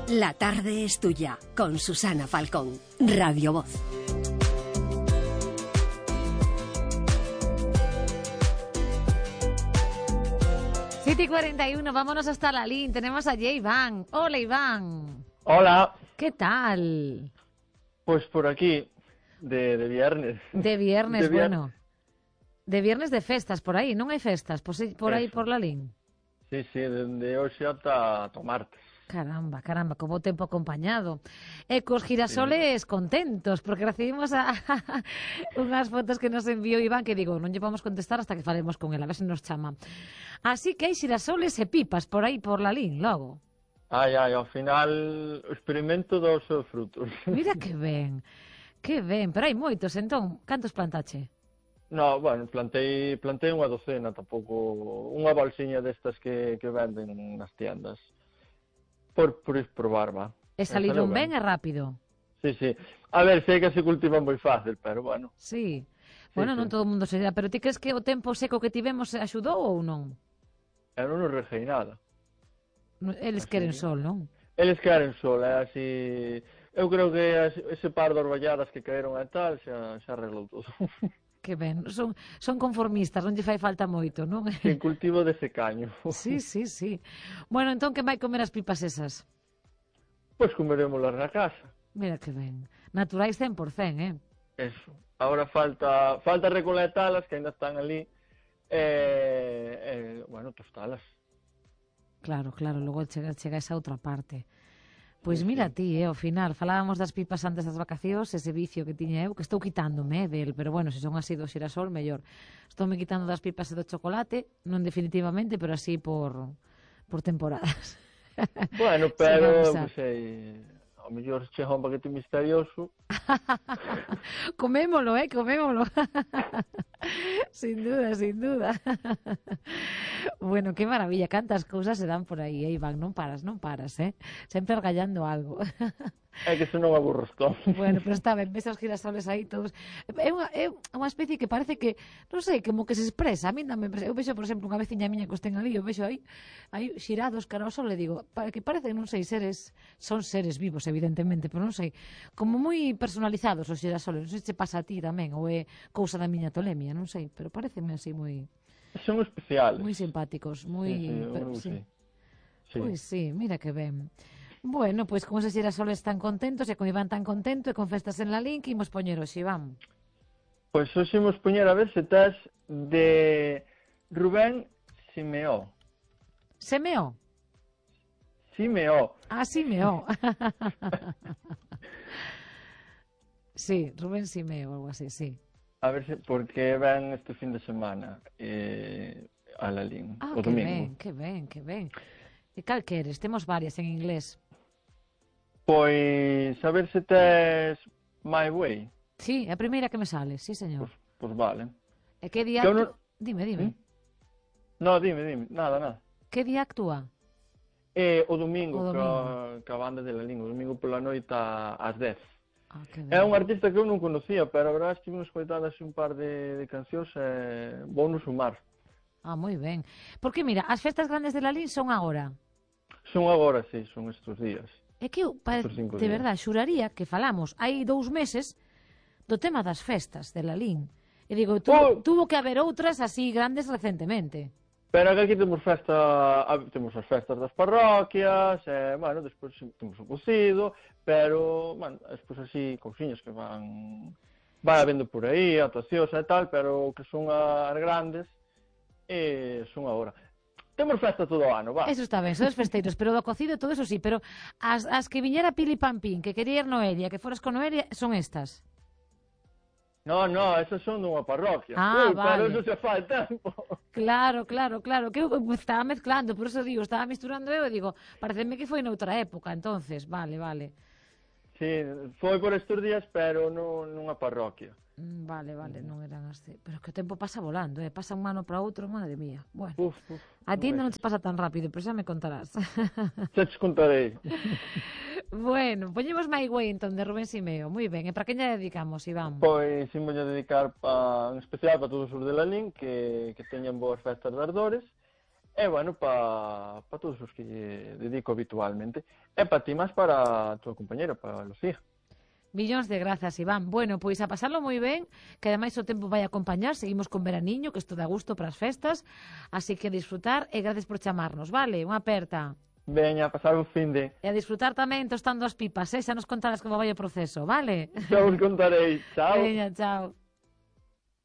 La tarde es tuya, con Susana Falcón, Radio Voz. City 41, vámonos hasta Lalín. Tenemos a Iván. Hola, Iván. Hola. ¿Qué tal? Pues por aquí, de viernes. De viernes, bueno. De viernes de festas, por aí, non hai festas? Por aí, por Lalín? Sí, dende hoxe ata martes. Caramba, como tempo acompañado. E cos girasoles contentos, porque recibimos unhas fotos que nos enviou Iván, que digo, non lle vamos contestar hasta que falemos con el, a ver se nos chama. Así que hai girasoles e pipas por aí, por Lalín, logo. Ai, ao final o experimento dos seus frutos. Mira que ben, pero hai moitos, entón, cantos plantache? No, bueno, plantei unha docena, tampouco unha bolsiña destas que venden nas tiendas. Por probar, va. E saliron ben e rápido. Sí. A ver, sei que se cultiva moi fácil, pero bueno. Sí. Bueno, non todo o mundo se dá, pero ti crees que o tempo seco que tivemos axudou ou non? Eu non nos rejei nada. Eles queren sol, non? Eles queren sol, é así. Eu creo que ese par de orballadas que caeron e tal xa arreglou todo. Que ben, son conformistas, non lle fai falta moito, non? En cultivo dese caño. Sí. Bueno, entón, que vai comer as pipas esas? Pois comeremoslas na casa. Mira que ben. Naturais 100%, Eso. Agora falta recolectalas, que ainda están ali, bueno, tostalas. Claro, logo chega esa outra parte. Pois mira ti, ao final, falábamos das pipas antes das vacacións, ese vicio que tiña eu, que estou quitándome del, pero bueno, se son así do xirasol, mellor. Estou me quitando das pipas e do chocolate, non definitivamente, pero así por temporadas. Bueno, pero, non sei, ao mellor chega un paquete misterioso. Comémolo, comémolo. Sin duda. Bueno, qué maravilla, cantas cousas se dan por aí, Iván, non paras, sempre argallando algo. É que se non aburros todo. Bueno, pero está ben, ves os girasoles aí todos. É unha especie que parece que, non sei, como que se expresa. A mí dame, eu vexo, por exemplo, unha veciña miña que os ten ali, eu vexo aí xirados cara ao sol, e digo, que parece, non sei, son seres vivos, evidentemente, pero non sei, como moi personalizados os girasoles. Non sei se pasa a ti tamén, ou é cousa da miña tolemia, non sei, pero pareceme así moi... Son especiales. Moi simpáticos, moi... Sí. Pois sí, mira que ben. Bueno, pois con esos girasoles tan contentos e con Iván tan contento e con festas en Lalín, que imos poñer hoxe, Iván? Pois hoxe imos poñer a ver se tes de Rubén Simeó. Simeó? Simeó. Ah, Simeó. Sí, Rubén Simeó, algo así, sí. A ver se, porque ven este fin de semana a Lalín, o domingo. Que ben. E cal queres? Temos varias en inglés. Pois, a ver se tes My Way. Sí, é a primeira que me sale, sí, señor. Pois vale. E que día Dime. No, dime, nada. Que día actúa? O domingo. Que a banda de Lalín, o domingo pola noite ás 10. É un artista que eu non conocía, pero a verdade estive escoitando así un par de cancións e vou no sumar. Ah, moi ben. Porque mira, as festas grandes de Lalín son agora. Son agora, sí, son estes días. É que eu, de verdade, xuraría que falamos hai 2 meses do tema das festas de Lalín. E digo, tuvo que haber outras así grandes recentemente. Pero aquí temos as festas das parroquias, bueno, despois temos o cocido, pero, bueno, despois así cousiñas que vai habendo por aí, actuacións e tal, pero que son as grandes, son agora. Temos festa todo o ano, va. Eso está ben, sodes festeiros, pero do cocido todo eso sí, pero as que viñera Pili Pampín, que quería ir Noelia, que foras con Noelia, son estas. No, esas son dunha parroquia. Vale. Pero eso se fai tempo. Claro, que eu estaba mezclando, por eso digo, estaba misturando eu e digo, pareceme que foi noutra época, entonces, vale. Sí, foi por estes días, pero nunha parroquia. Vale, non eran así. Pero que o tempo pasa volando, pasa un ano para outro, madre mía. Bueno, a ti non te pasa tan rápido, pero xa me contarás. Xa te contarei. Bueno, poñemos My Way, entón, de Rubén Simeó. Moi ben, e para quen lle dedicamos, Iván? Pois, imos a dedicar en especial para todos os de Lalín, que teñan boas festas de ardores, E, bueno, para todos os que lle dedico habitualmente. E para ti máis para a tua compañera, para Lucía. Millóns de grazas, Iván. Bueno, pois a pasarlo moi ben, que ademais o tempo vai acompañar, seguimos con veraniño, que isto dá gusto para as festas, así que disfrutar e gracias por chamarnos, vale? Unha aperta. Veña, a pasar o fin de... E a disfrutar tamén tostando as pipas, xa nos contarás como vai o proceso, vale? Xa vos contarei. Chao. Veña, chao.